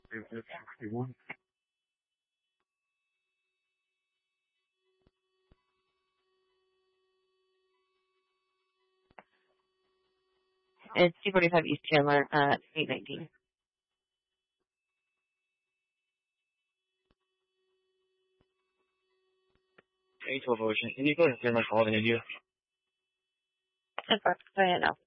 61. It's 245 East Chandler, 819. 812 Ocean. Can you go ahead and send my call to India? That's fine. Go ahead now.